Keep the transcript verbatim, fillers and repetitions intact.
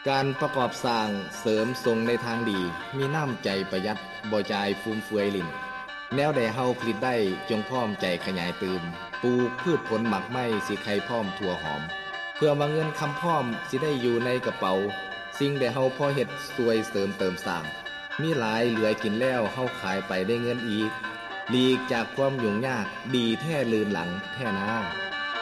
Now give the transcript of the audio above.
การประกอบสร้างเสริมทรงในทางดีมีน้ำใจประหยัดบ่จ่ายฟุ่มเฟือยลิ้นแนวใดเฮาผลิตได้จงพร้อมใจขยายเติมปลูกพืชผลหมักไม้สิไข่พร้อมทั่วหอมเพื่อว่าเงินคำพร้อมสิได้อยู่ในกระเป๋าสิ่งใดเฮาพอเฮ็ดสวยเสริมเติมสร้างมีหลายเหลือกินแล้วเฮาขายไปได้เงินอีกหลีกจากความยุ่งยากดีแท้ลืนหลังแท้นา